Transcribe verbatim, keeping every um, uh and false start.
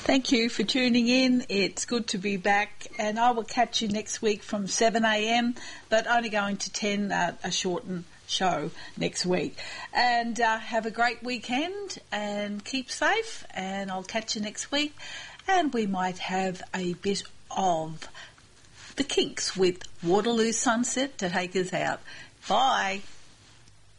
Thank you for tuning in. It's good to be back, and I will catch you next week from seven a m, but only going to ten, uh, a shortened show next week. And uh, have a great weekend and keep safe, and I'll catch you next week. And we might have a bit of the Kinks with Waterloo Sunset to take us out. Bye.